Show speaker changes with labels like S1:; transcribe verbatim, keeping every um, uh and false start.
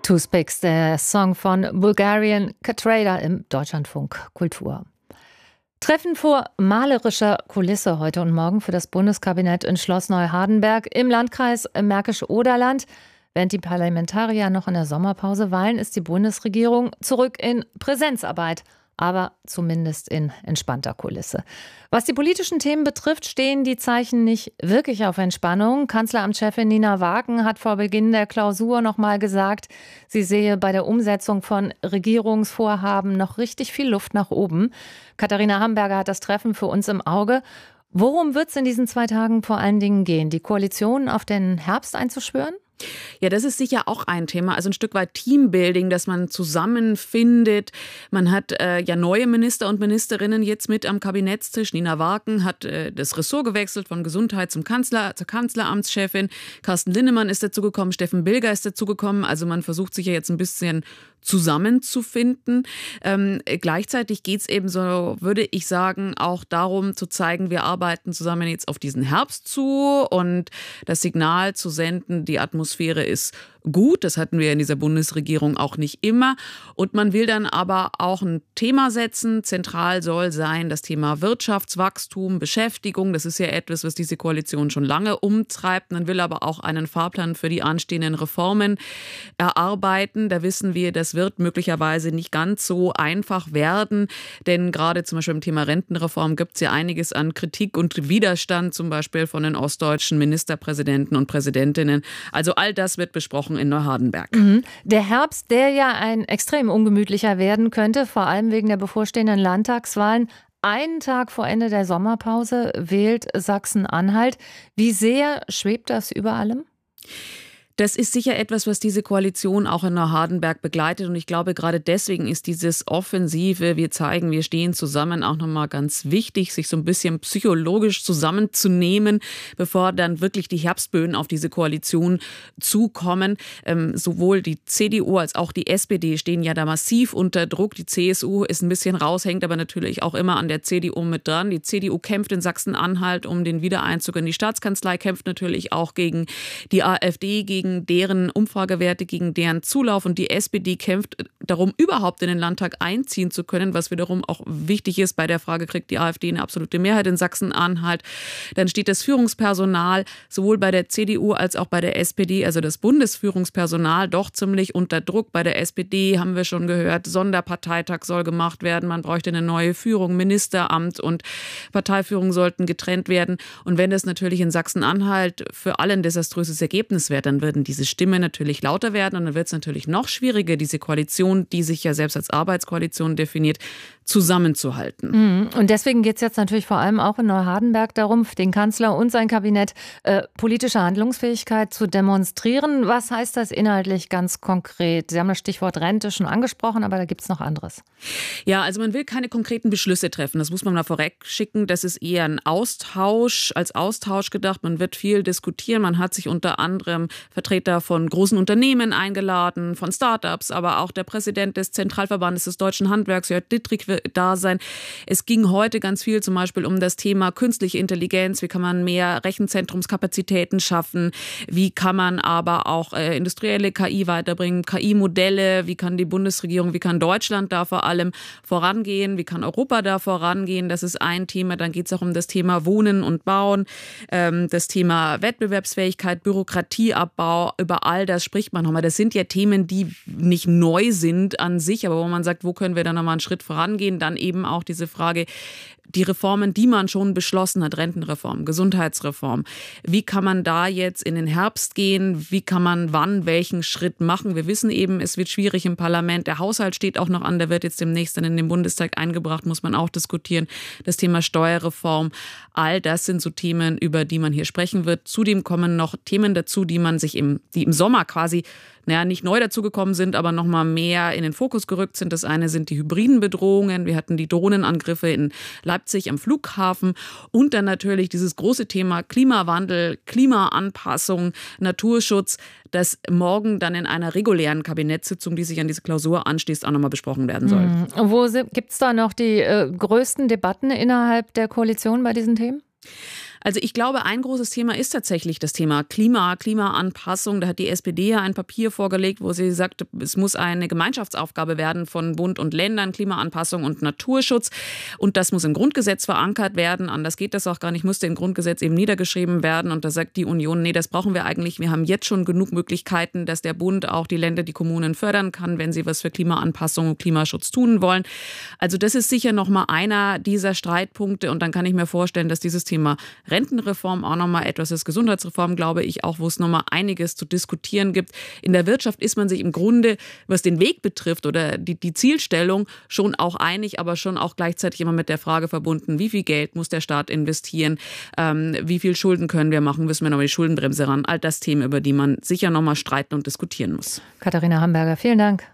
S1: Two Speaks, der Song von Bulgarian Catrada im Deutschlandfunk Kultur. Treffen vor malerischer Kulisse heute und morgen für das Bundeskabinett in Schloss Neuhardenberg im Landkreis Märkisch-Oderland. Während die Parlamentarier noch in der Sommerpause weilen, ist die Bundesregierung zurück in Präsenzarbeit. Aber zumindest in entspannter Kulisse. Was die politischen Themen betrifft, stehen die Zeichen nicht wirklich auf Entspannung. Kanzleramtschefin Nina Waaken hat vor Beginn der Klausur noch mal gesagt, sie sehe bei der Umsetzung von Regierungsvorhaben noch richtig viel Luft nach oben. Katharina Hamburger hat das Treffen für uns im Auge. Worum wird es in diesen zwei Tagen vor allen Dingen gehen? Die Koalition auf den Herbst einzuschwören?
S2: Ja, das ist sicher auch ein Thema, also ein Stück weit Teambuilding, dass man zusammenfindet. Man hat äh, ja neue Minister und Ministerinnen jetzt mit am Kabinettstisch. Nina Waaken hat äh, das Ressort gewechselt von Gesundheit zum Kanzler, zur Kanzleramtschefin. Carsten Linnemann ist dazugekommen, Steffen Bilger ist dazugekommen. Also man versucht sich ja jetzt ein bisschen zusammenzufinden. Ähm, gleichzeitig geht es eben so, würde ich sagen, auch darum zu zeigen, wir arbeiten zusammen jetzt auf diesen Herbst zu und das Signal zu senden, die Atmosphäre ist gut. Das hatten wir in dieser Bundesregierung auch nicht immer. Und man will dann aber auch ein Thema setzen. Zentral soll sein das Thema Wirtschaftswachstum, Beschäftigung. Das ist ja etwas, was diese Koalition schon lange umtreibt. Man will aber auch einen Fahrplan für die anstehenden Reformen erarbeiten. Da wissen wir, das wird möglicherweise nicht ganz so einfach werden. Denn gerade zum Beispiel im Thema Rentenreform gibt es ja einiges an Kritik und Widerstand, zum Beispiel von den ostdeutschen Ministerpräsidenten und Präsidentinnen. Also all das wird besprochen in Neuhardenberg.
S1: Mhm. Der Herbst, der ja ein extrem ungemütlicher werden könnte, vor allem wegen der bevorstehenden Landtagswahlen. Einen Tag vor Ende der Sommerpause wählt Sachsen-Anhalt. Wie sehr schwebt das über allem?
S2: Das ist sicher etwas, was diese Koalition auch in Neuhardenberg begleitet. Und ich glaube, gerade deswegen ist dieses Offensive, wir zeigen, wir stehen zusammen, auch nochmal ganz wichtig, sich so ein bisschen psychologisch zusammenzunehmen, bevor dann wirklich die Herbstböen auf diese Koalition zukommen. Ähm, sowohl die C D U als auch die S P D stehen ja da massiv unter Druck. Die C S U ist ein bisschen raus, hängt aber natürlich auch immer an der C D U mit dran. Die C D U kämpft in Sachsen-Anhalt um den Wiedereinzug in die Staatskanzlei, kämpft natürlich auch gegen die AfD, gegen gegen deren Umfragewerte, gegen deren Zulauf, und die S P D kämpft darum, überhaupt in den Landtag einziehen zu können, was wiederum auch wichtig ist bei der Frage, kriegt die AfD eine absolute Mehrheit in Sachsen-Anhalt. Dann steht das Führungspersonal sowohl bei der C D U als auch bei der S P D, also das Bundesführungspersonal, doch ziemlich unter Druck. Bei der S P D haben wir schon gehört, Sonderparteitag soll gemacht werden, man bräuchte eine neue Führung, Ministeramt und Parteiführung sollten getrennt werden. Und wenn das natürlich in Sachsen-Anhalt für alle ein desaströses Ergebnis wäre, dann würden diese Stimmen natürlich lauter werden und dann wird es natürlich noch schwieriger, diese Koalition, die sich ja selbst als Arbeitskoalition definiert, zusammenzuhalten.
S1: Und deswegen geht es jetzt natürlich vor allem auch in Neuhardenberg darum, den Kanzler und sein Kabinett äh, politische Handlungsfähigkeit zu demonstrieren. Was heißt das inhaltlich ganz konkret? Sie haben das Stichwort Rente schon angesprochen, aber da gibt es noch anderes.
S2: Ja, also man will keine konkreten Beschlüsse treffen. Das muss man mal vorweg schicken. Das ist eher ein Austausch, als Austausch gedacht. Man wird viel diskutieren. Man hat sich unter anderem Vertreter von großen Unternehmen eingeladen, von Startups, aber auch der Präsident des Zentralverbandes des deutschen Handwerks, Jörg Dittrich, wird da sein. Es ging heute ganz viel zum Beispiel um das Thema künstliche Intelligenz. Wie kann man mehr Rechenzentrumskapazitäten schaffen? Wie kann man aber auch äh, industrielle K I weiterbringen? K I-Modelle? Wie kann die Bundesregierung, wie kann Deutschland da vor allem vorangehen? Wie kann Europa da vorangehen? Das ist ein Thema. Dann geht es auch um das Thema Wohnen und Bauen, ähm, das Thema Wettbewerbsfähigkeit, Bürokratieabbau. Über all das spricht man nochmal. Das sind ja Themen, die nicht neu sind an sich, aber wo man sagt, wo können wir da nochmal einen Schritt vorangehen? Dann eben auch diese Frage, die Reformen, die man schon beschlossen hat, Rentenreform, Gesundheitsreform. Wie kann man da jetzt in den Herbst gehen? Wie kann man wann welchen Schritt machen? Wir wissen eben, es wird schwierig im Parlament. Der Haushalt steht auch noch an, der wird jetzt demnächst dann in den Bundestag eingebracht, muss man auch diskutieren. Das Thema Steuerreform, all das sind so Themen, über die man hier sprechen wird. Zudem kommen noch Themen dazu, die man sich im, die im Sommer quasi naja, nicht neu dazugekommen sind, aber noch mal mehr in den Fokus gerückt sind. Das eine sind die hybriden Bedrohungen. Wir hatten die Drohnenangriffe in Leipzig am Flughafen und dann natürlich dieses große Thema Klimawandel, Klimaanpassung, Naturschutz, das morgen dann in einer regulären Kabinettssitzung, die sich an diese Klausur anschließt, auch noch mal besprochen werden soll.
S1: Mhm. Wo gibt es da noch die äh, größten Debatten innerhalb der Koalition bei diesen Themen?
S2: Also ich glaube, ein großes Thema ist tatsächlich das Thema Klima, Klimaanpassung. Da hat die S P D ja ein Papier vorgelegt, wo sie sagt, es muss eine Gemeinschaftsaufgabe werden von Bund und Ländern, Klimaanpassung und Naturschutz. Und das muss im Grundgesetz verankert werden. Anders geht das auch gar nicht, musste im Grundgesetz eben niedergeschrieben werden. Und da sagt die Union, nee, das brauchen wir eigentlich. Wir haben jetzt schon genug Möglichkeiten, dass der Bund auch die Länder, die Kommunen fördern kann, wenn sie was für Klimaanpassung und Klimaschutz tun wollen. Also das ist sicher nochmal einer dieser Streitpunkte. Und dann kann ich mir vorstellen, dass dieses Thema Rentenreform auch nochmal etwas ist. Gesundheitsreform, glaube ich, auch, wo es nochmal einiges zu diskutieren gibt. In der Wirtschaft ist man sich im Grunde, was den Weg betrifft oder die, die Zielstellung, schon auch einig, aber schon auch gleichzeitig immer mit der Frage verbunden, wie viel Geld muss der Staat investieren, ähm, wie viel Schulden können wir machen, müssen wir nochmal die Schuldenbremse ran. All das Themen, über die man sicher nochmal streiten und diskutieren muss.
S1: Katharina Hamburger, vielen Dank.